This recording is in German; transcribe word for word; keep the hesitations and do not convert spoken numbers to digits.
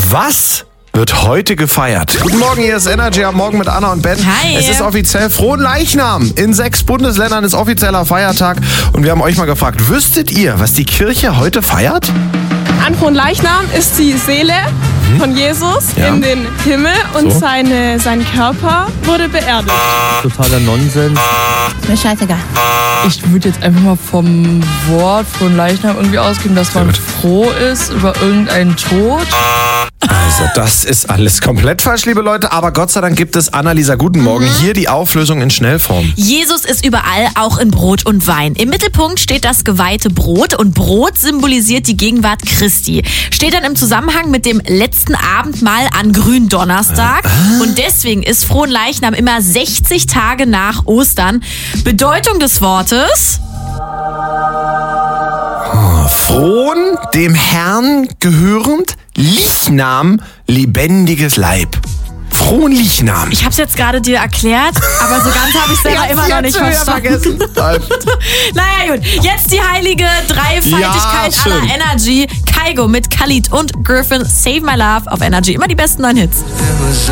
Was wird heute gefeiert? Guten Morgen, hier ist Energy am Morgen mit Anna und Ben. Hi. Es ist offiziell Fronleichnam. In sechs Bundesländern ist offizieller Feiertag. Und wir haben euch mal gefragt, wüsstet ihr, was die Kirche heute feiert? An Fronleichnam ist die Seele von Jesus Ja. in den Himmel und So. seine, sein Körper wurde beerdigt. Totaler Nonsens. Mir scheißegal. Ich würde jetzt einfach mal vom Wort von Leichnam irgendwie ausgehen, dass man gut. froh ist über irgendeinen Tod. Also das ist alles komplett falsch, liebe Leute. Aber Gott sei Dank gibt es Annalisa, guten Morgen. Hier die Auflösung in Schnellform. Jesus ist überall, auch in Brot und Wein. Im Mittelpunkt steht das geweihte Brot und Brot symbolisiert die Gegenwart Christi. Steht dann im Zusammenhang mit dem letzten Abendmahl an Gründonnerstag. Und deswegen ist Fronleichnam immer sechzig Tage nach Ostern. Bedeutung des Wortes? Fron, dem Herrn gehörend, Lichnam, lebendiges Leib. Fronleichnam. Ich habe es jetzt gerade dir erklärt, aber so ganz habe ich selber immer noch nicht verstanden. Naja gut, jetzt die heilige Dreifaltigkeit Ja, schön. aller Energy. Kygo mit Khalid und Griffin, Save My Love auf Energy. Immer die besten neuen Hits.